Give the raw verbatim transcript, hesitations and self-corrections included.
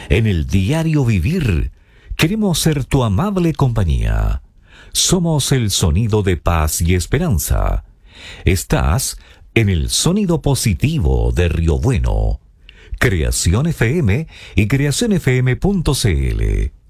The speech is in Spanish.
En el diario vivir, queremos ser tu amable compañía. Somos el sonido de paz y esperanza. Estás en el sonido positivo de Río Bueno. Creación F M y creación f m punto c l.